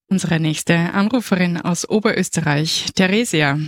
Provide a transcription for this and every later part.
Unsere nächste Anruferin aus Oberösterreich, Theresia.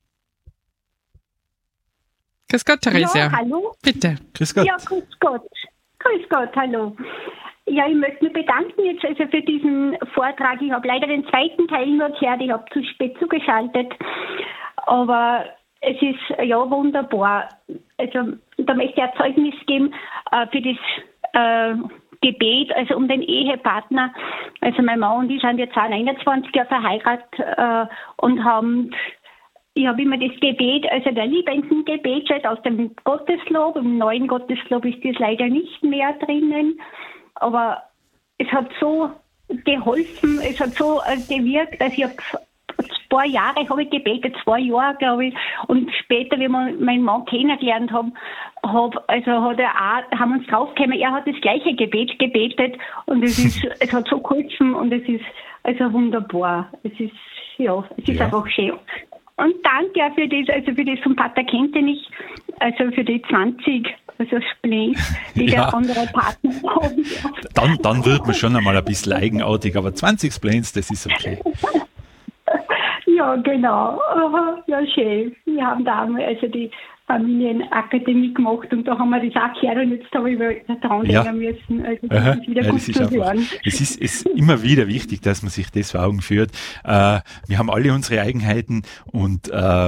Grüß Gott, Theresia. Ja, hallo. Bitte. Grüß Gott. Ja, grüß Gott. Grüß Gott, hallo. Ja, ich möchte mich bedanken jetzt also für diesen Vortrag. Ich habe leider den zweiten Teil nur gehört. Ich habe zu spät zugeschaltet. Aber es ist ja wunderbar. Also da möchte ich ein Zeugnis geben für das Gebet, also um den Ehepartner. Also mein Mann und ich sind jetzt auch 21 Jahre verheiratet und ich habe immer das Gebet, also der liebenden Gebet aus dem Gotteslob. Im neuen Gotteslob ist das leider nicht mehr drinnen. Aber es hat so geholfen, es hat so gewirkt, dass ich ein paar Jahre habe ich gebetet, 2 Jahre, glaube ich. Und später, wie wir meinen Mann kennengelernt haben, haben wir uns draufgekommen, er hat das gleiche Gebet gebetet und es hat so geholfen und es ist also wunderbar. Es ist einfach schön. Und danke auch für das vom Pater Kentenich, also für die 20, also Spleens, die der andere Partner haben. Dann wird man schon einmal ein bisschen eigenartig, aber 20 Spleens, das ist okay. Ja, genau. Ja, schön. Wir haben da einmal also die Familienakademie gemacht und da haben wir das auch gehört und jetzt habe ich dran denken müssen. Also das ist wieder gut zu hören. Es ist immer wieder wichtig, dass man sich das vor Augen führt. Wir haben alle unsere Eigenheiten und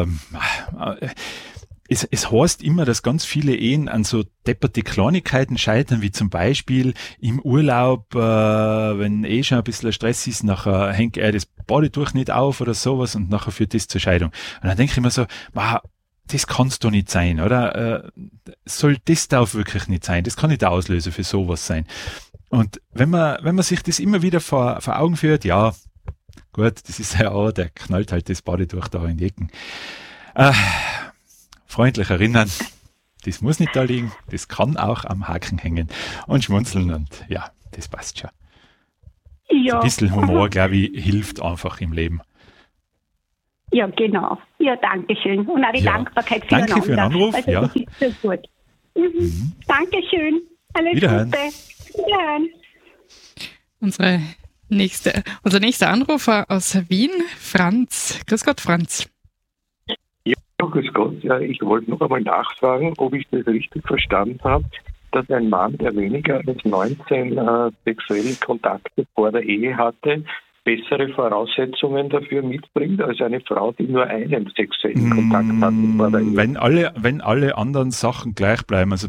es heißt immer, dass ganz viele Ehen an so depperte Kleinigkeiten scheitern, wie zum Beispiel im Urlaub, wenn schon ein bisschen Stress ist, nachher hängt er das Badetuch nicht auf oder sowas und nachher führt das zur Scheidung. Und dann denke ich mir so, wow, das kann's doch nicht sein, oder? Soll das da auch wirklich nicht sein? Das kann nicht der Auslöser für sowas sein. Und wenn man sich das immer wieder vor Augen führt, ja, gut, das ist ja auch, der knallt halt das Badetuch da in die Ecken. Freundlich erinnern, das muss nicht da liegen, das kann auch am Haken hängen und schmunzeln und ja, das passt schon. Ja. So ein bisschen Humor, glaube ich, hilft einfach im Leben. Ja, genau. Ja, danke schön. Und auch die Dankbarkeit füreinander. Danke für den Anruf. Also, ja. Das ist so gut. Dankeschön. Alles Wiederhören. Gute. Wiederhören. Unser nächster Anrufer aus Wien, Franz. Grüß Gott, Franz. Ja, grüß Gott. Ja, ich wollte noch einmal nachfragen, ob ich das richtig verstanden habe, dass ein Mann, der weniger als 19 sexuelle Kontakte vor der Ehe hatte, bessere Voraussetzungen dafür mitbringt, als eine Frau, die nur einen sexuellen Kontakt hatte vor der Ehe. Wenn alle anderen Sachen gleich bleiben, also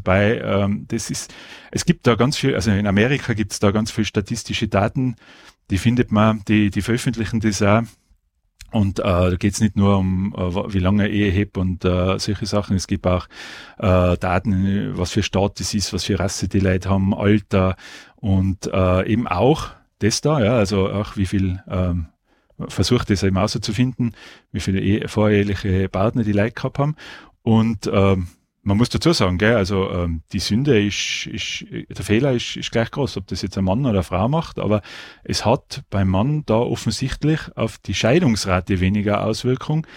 es gibt da ganz viel, also in Amerika gibt es da ganz viel statistische Daten, die findet man, die veröffentlichen das auch. Und da geht es nicht nur um, wie lange eine Ehe hebt und solche Sachen. Es gibt auch Daten, was für Staat das ist, was für Rasse die Leute haben, Alter und eben auch das da, ja, also auch wie viel versucht das eben auszufinden, wie viele voreheliche Partner die Leute gehabt haben. Und man muss dazu sagen, gell, also die Sünde der Fehler ist gleich groß, ob das jetzt ein Mann oder eine Frau macht, aber es hat beim Mann da offensichtlich auf die Scheidungsrate weniger Auswirkung.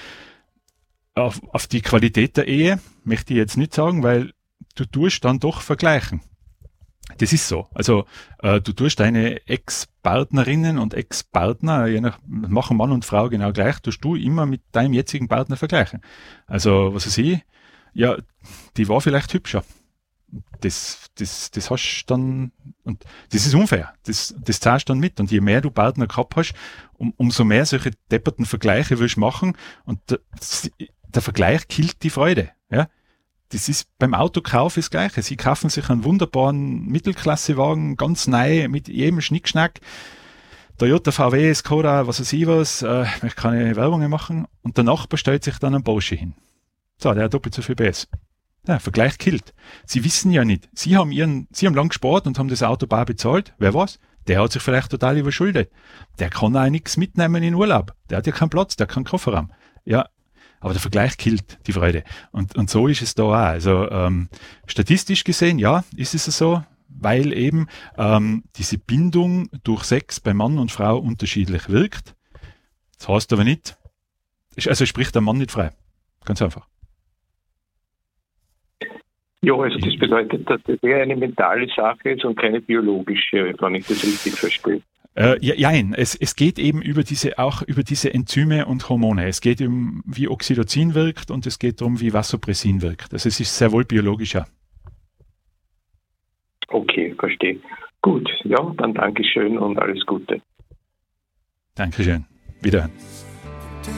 Auf die Qualität der Ehe möchte ich jetzt nicht sagen, weil du tust dann doch vergleichen. Das ist so. Also du tust deine Ex-Partnerinnen und Ex-Partner, machen Mann und Frau genau gleich, tust du immer mit deinem jetzigen Partner vergleichen. Also was weiß ich, ja, die war vielleicht hübscher. Das hast du dann, und das ist unfair. Das zahlst du dann mit. Und je mehr du Partner gehabt hast, umso mehr solche depperten Vergleiche willst du machen. Und der Vergleich killt die Freude. Ja? Das ist beim Autokauf das Gleiche. Sie kaufen sich einen wunderbaren Mittelklassewagen, ganz neu, mit jedem Schnickschnack. Toyota, VW, Skoda, was weiß ich was. Ich möchte keine Werbung machen. Und der Nachbar stellt sich dann einen Porsche hin. So, der hat doppelt so viel PS. Ja, Vergleich killt. Sie wissen ja nicht. Sie haben lang gespart und haben das Auto bar bezahlt. Wer weiß? Der hat sich vielleicht total überschuldet. Der kann auch nichts mitnehmen in Urlaub. Der hat ja keinen Platz, der hat keinen Kofferraum. Ja, aber der Vergleich killt die Freude. Und so ist es da auch. Also statistisch gesehen, ja, ist es so, weil eben diese Bindung durch Sex bei Mann und Frau unterschiedlich wirkt. Das heißt aber nicht, also spricht der Mann nicht frei. Ganz einfach. Ja, also das bedeutet, dass das eher eine mentale Sache ist und keine biologische, wenn ich das richtig verstehe. Es geht eben auch über diese Enzyme und Hormone. Es geht um, wie Oxytocin wirkt und es geht darum, wie Vasopressin wirkt. Also es ist sehr wohl biologischer. Okay, verstehe. Gut, ja, dann Dankeschön und alles Gute. Dankeschön. Wiederhören.